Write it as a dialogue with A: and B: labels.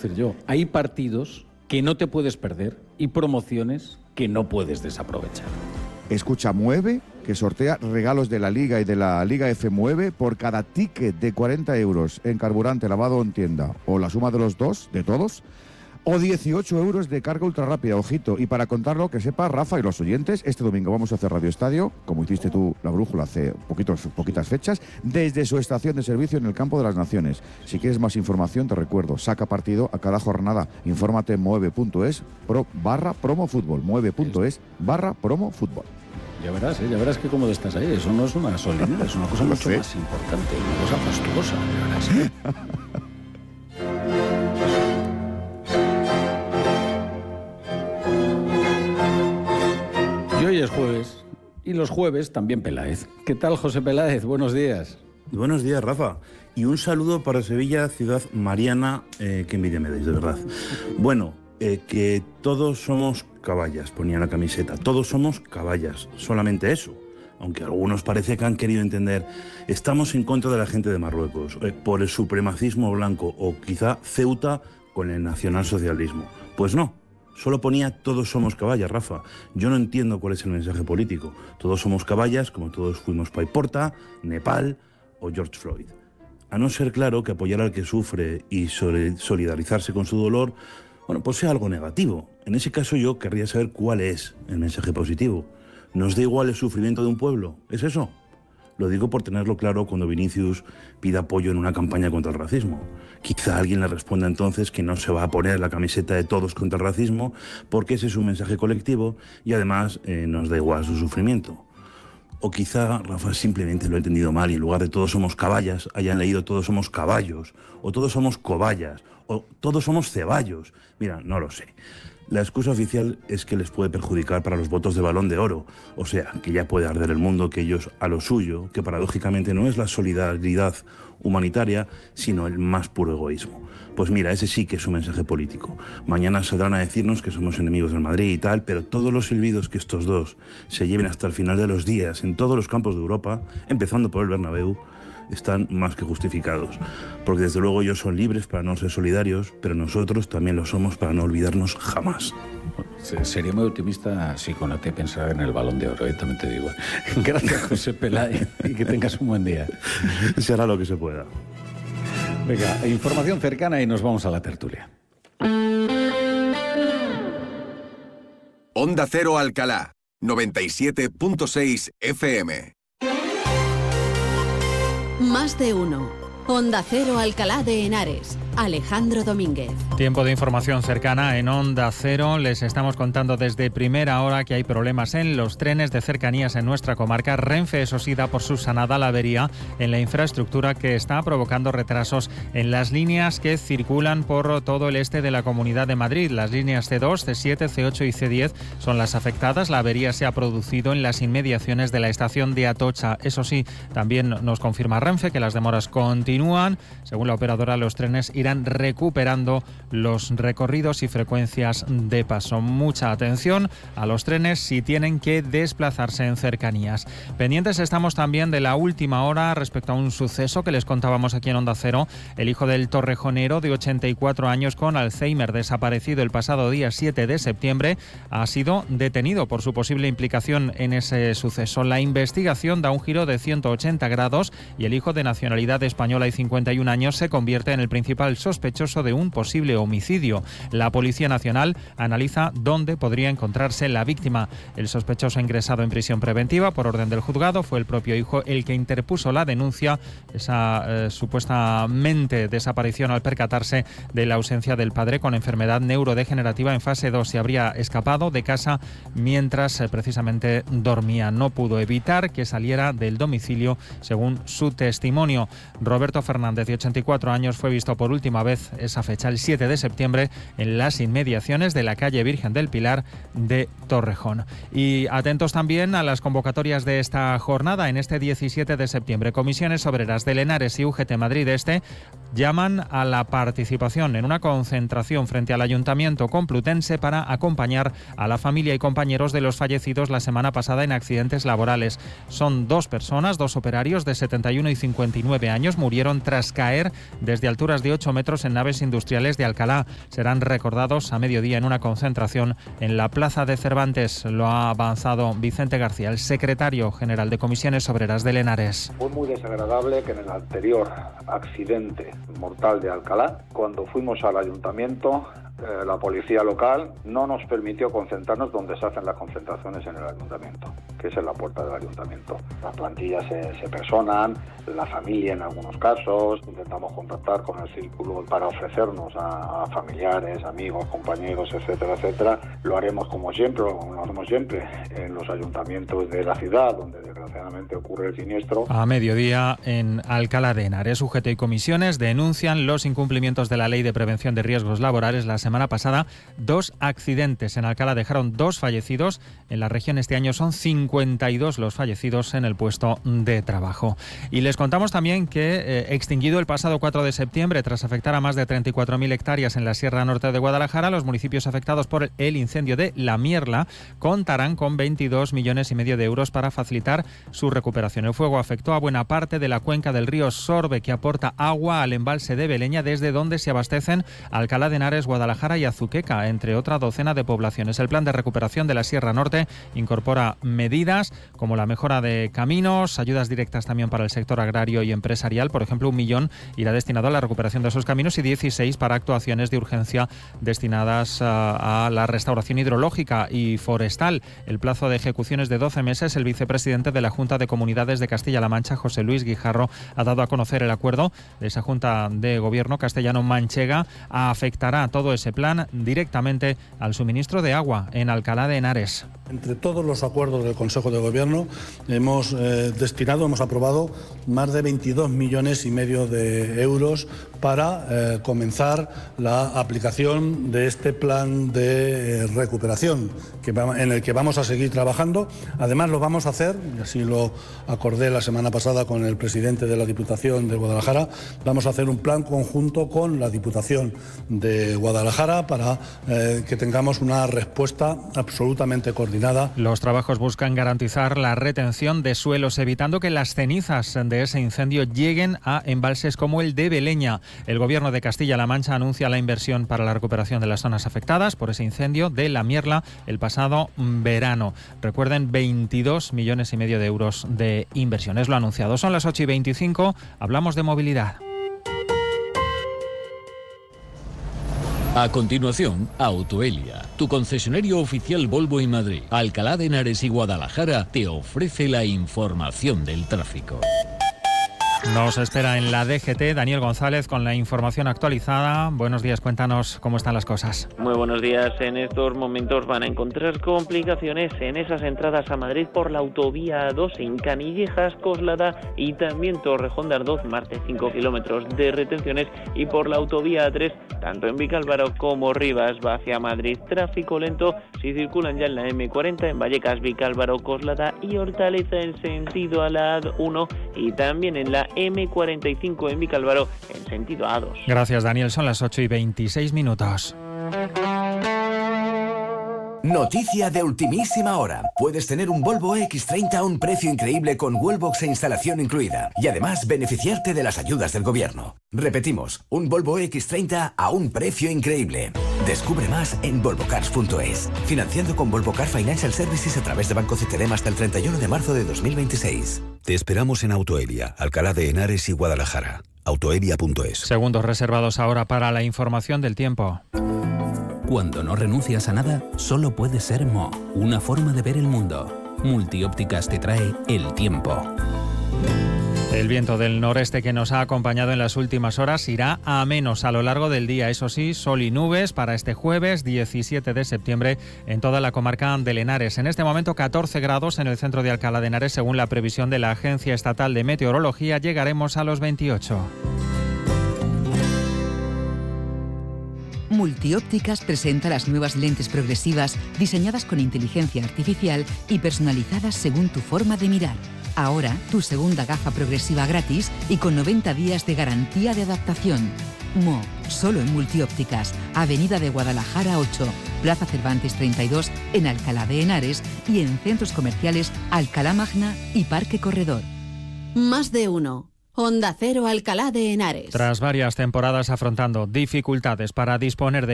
A: decir yo. Hay partidos que no te puedes perder y promociones que no puedes desaprovechar.
B: Escucha, Mueve, que sortea regalos de la Liga y de la Liga F Mueve por cada ticket de 40 euros en carburante, lavado en tienda, o la suma de los dos, de todos, o 18 euros de carga ultra rápida, ojito. Y para contarlo, que sepa Rafa y los oyentes, este domingo vamos a hacer Radio Estadio, como hiciste tú, La Brújula, hace poquitas fechas, desde su estación de servicio en el Campo de las Naciones. Si quieres más información, te recuerdo, saca partido a cada jornada. Infórmate en mueve.es /promofútbol, mueve.es/promofútbol.
A: Ya verás que cómodo estás ahí. Eso no es una solemnidad, es una cosa mucho más importante, una cosa fastuosa, ya verás. Y hoy es jueves, y los jueves también Peláez. ¿Qué tal, José Peláez? Buenos días.
C: Buenos días, Rafa. Y un saludo para Sevilla, ciudad mariana, que envidia me dais, de verdad. Bueno, que todos somos caballas, ponía en la camiseta. Todos somos caballas, solamente eso. Aunque algunos parece que han querido entender, estamos en contra de la gente de Marruecos, por el supremacismo blanco, o quizá Ceuta con el nacionalsocialismo. Pues no. Solo ponía todos somos caballas, Rafa. Yo no entiendo cuál es el mensaje político. Todos somos caballas, como todos fuimos Paiporta, Nepal o George Floyd. A no ser, claro, que apoyar al que sufre y solidarizarse con su dolor, bueno, pues sea algo negativo. En ese caso yo querría saber cuál es el mensaje positivo. ¿Nos da igual el sufrimiento de un pueblo? ¿Es eso? Lo digo por tenerlo claro cuando Vinicius pida apoyo en una campaña contra el racismo. Quizá alguien le responda entonces que no se va a poner la camiseta de todos contra el racismo porque ese es un mensaje colectivo y además nos da igual su sufrimiento. O quizá Rafa simplemente lo ha entendido mal y en lugar de todos somos caballas hayan leído todos somos caballos, o todos somos cobayas, o todos somos ceballos. Mira, no lo sé. La excusa oficial es que les puede perjudicar para los votos de Balón de Oro, o sea, que ya puede arder el mundo, que ellos a lo suyo, que paradójicamente no es la solidaridad humanitaria, sino el más puro egoísmo. Pues mira, ese sí que es un mensaje político. Mañana saldrán a decirnos que somos enemigos del Madrid y tal, pero todos los silbidos que estos dos se lleven hasta el final de los días en todos los campos de Europa, empezando por el Bernabéu, están más que justificados. Porque desde luego ellos son libres para no ser solidarios, pero nosotros también lo somos para no olvidarnos jamás.
A: Sería muy optimista si con AT pensara en el Balón de Oro, también te digo. Gracias, José Peláez, y que tengas un buen día.
C: Se hará lo que se pueda.
A: Venga, información cercana y nos vamos a la tertulia.
D: Onda Cero Alcalá, 97.6 FM.
E: Más de uno. Onda Cero Alcalá de Henares. Alejandro Domínguez.
F: Tiempo de información cercana en Onda Cero. Les estamos contando desde primera hora que hay problemas en los trenes de cercanías en nuestra comarca. Renfe, eso sí, da por subsanada la avería en la infraestructura que está provocando retrasos en las líneas que circulan por todo el este de la Comunidad de Madrid. Las líneas C2, C7, C8 y C10 son las afectadas. La avería se ha producido en las inmediaciones de la estación de Atocha. Eso sí, también nos confirma Renfe que las demoras continúan. Según la operadora, los trenes irán recuperando los recorridos y frecuencias de paso. Mucha atención a los trenes si tienen que desplazarse en cercanías. Pendientes estamos también de la última hora respecto a un suceso que les contábamos aquí en Onda Cero. El hijo del torrejonero de 84 años con Alzheimer, desaparecido el pasado día 7 de septiembre, ha sido detenido por su posible implicación en ese suceso. La investigación da un giro de 180 grados y el hijo, de nacionalidad española y 51 años, se convierte en el principal sospechoso de un posible homicidio. La Policía Nacional analiza dónde podría encontrarse la víctima. El sospechoso ingresado en prisión preventiva por orden del juzgado fue el propio hijo el que interpuso la denuncia, esa supuestamente desaparición al percatarse de la ausencia del padre con enfermedad neurodegenerativa en fase 2. Se habría escapado de casa mientras precisamente dormía. No pudo evitar que saliera del domicilio, según su testimonio. Roberto Fernández, de 84 años, fue visto por última vez esa fecha, el 7 de septiembre, en las inmediaciones de la calle Virgen del Pilar de Torrejón. Y atentos también a las convocatorias de esta jornada. En este 17 de septiembre, Comisiones Obreras de Henares y UGT Madrid Este llaman a la participación en una concentración frente al Ayuntamiento Complutense para acompañar a la familia y compañeros de los fallecidos la semana pasada en accidentes laborales. Son dos personas, dos operarios de 71 y 59 años, murieron tras caer desde alturas de 8 kilómetros en naves industriales de Alcalá. Serán recordados a mediodía en una concentración en la Plaza de Cervantes. Lo ha avanzado Vicente García, el secretario general de Comisiones Obreras de Henares.
G: Fue muy desagradable que en el anterior accidente mortal de Alcalá, cuando fuimos al ayuntamiento, la policía local no nos permitió concentrarnos donde se hacen las concentraciones en el ayuntamiento, que es en la puerta del ayuntamiento. Las plantillas se personan, la familia en algunos casos, intentamos contactar con el círculo para ofrecernos a familiares, amigos, compañeros, etcétera, etcétera. Lo haremos como siempre, lo hacemos siempre en los ayuntamientos de la ciudad, donde desgraciadamente ocurre el siniestro.
F: A mediodía en Alcalá de Henares, UGT y comisiones denuncian los incumplimientos de la Ley de Prevención de Riesgos Laborales. La semana pasada, 2 accidentes en Alcalá dejaron 2 fallecidos. En la región este año son 52 los fallecidos en el puesto de trabajo. Y les contamos también que, extinguido el pasado 4 de septiembre, tras afectar a más de 34.000 hectáreas en la Sierra Norte de Guadalajara, los municipios afectados por el incendio de La Mierla contarán con 22,5 millones de euros para facilitar su recuperación. El fuego afectó a buena parte de la cuenca del río Sorbe, que aporta agua al embalse de Beleña, desde donde se abastecen Alcalá de Henares, Guadalajara y Azuqueca, entre otra docena de poblaciones. El plan de recuperación de la Sierra Norte incorpora medidas como la mejora de caminos, ayudas directas también para el sector agrario y empresarial. Por ejemplo, 1 millón irá destinado a la recuperación de esos caminos y 16 para actuaciones de urgencia destinadas a la restauración hidrológica y forestal. El plazo de ejecución es de 12 meses. El vicepresidente de la Junta de Comunidades de Castilla-La Mancha, José Luis Guijarro, ha dado a conocer el acuerdo de esa Junta de Gobierno castellano-manchega. Afectará todo ese plan directamente al suministro de agua en Alcalá de Henares.
H: Entre todos los acuerdos del Consejo de Gobierno hemos aprobado más de 22,5 millones de euros para comenzar la aplicación de este plan de recuperación en el que vamos a seguir trabajando. Además lo vamos a hacer, y así lo acordé la semana pasada con el presidente de la Diputación de Guadalajara, vamos a hacer un plan conjunto con la Diputación de Guadalajara para que tengamos una respuesta absolutamente coordinada.
F: Los trabajos buscan garantizar la retención de suelos, evitando que las cenizas de ese incendio lleguen a embalses como el de Beleña. El Gobierno de Castilla-La Mancha anuncia la inversión para la recuperación de las zonas afectadas por ese incendio de La Mierla el pasado verano. Recuerden, 22,5 millones de euros de inversiones. Lo ha anunciado. Son las 8:25. Hablamos de movilidad.
I: A continuación, Autoelia, tu concesionario oficial Volvo en Madrid, Alcalá de Henares y Guadalajara, te ofrece la información del tráfico.
F: Nos espera en la DGT Daniel González con la información actualizada. Buenos días, cuéntanos cómo están las cosas.
J: Muy buenos días. En estos momentos van a encontrar complicaciones en esas entradas a Madrid por la autovía A2 en Canillejas, Coslada y también Torrejón de Ardoz, más de 5 kilómetros de retenciones, y por la autovía A3 tanto en Vicálvaro como Rivas va hacia Madrid. Tráfico lento si circulan ya en la M40 en Vallecas, Vicálvaro, Coslada y Hortaleza en sentido a la A1 y también en la M45 en Vicálvaro en sentido A2.
F: Gracias, Daniel. Son las 8:26.
K: Noticia de ultimísima hora. Puedes tener un Volvo X30 a un precio increíble con Wallbox e instalación incluida. Y además beneficiarte de las ayudas del gobierno. Repetimos, un Volvo X30 a un precio increíble. Descubre más en volvocars.es. Financiando con Volvo Car Financial Services a través de Banco CTLM hasta el 31 de marzo de 2026.
L: Te esperamos en Autoelia, Alcalá de Henares y Guadalajara. Autoelia.es.
F: Segundos reservados ahora para la información del tiempo.
M: Cuando no renuncias a nada, solo puede ser Mo, una forma de ver el mundo. Multiópticas te trae el tiempo.
F: El viento del noreste que nos ha acompañado en las últimas horas irá a menos a lo largo del día. Eso sí, sol y nubes para este jueves 17 de septiembre en toda la comarca de Henares. En este momento 14 grados en el centro de Alcalá de Henares. Según la previsión de la Agencia Estatal de Meteorología, llegaremos a los 28.
N: Multiópticas presenta las nuevas lentes progresivas diseñadas con inteligencia artificial y personalizadas según tu forma de mirar. Ahora, tu segunda gafa progresiva gratis y con 90 días de garantía de adaptación. Mo, solo en Multiópticas, Avenida de Guadalajara 8, Plaza Cervantes 32, en Alcalá de Henares y en centros comerciales Alcalá Magna y Parque Corredor.
E: Más de uno. Onda Cero Alcalá de Henares.
F: Tras varias temporadas afrontando dificultades para disponer de